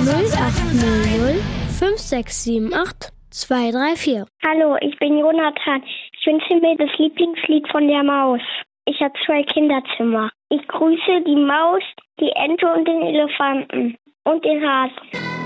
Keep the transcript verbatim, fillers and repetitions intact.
null acht null null fünf sechs sieben acht zwei drei vier. Hallo, ich bin Jonathan. Ich wünsche mir das Lieblingslied von der Maus. Ich habe zwei Kinderzimmer. Ich grüße die Maus, die Ente und den Elefanten und den Hasen.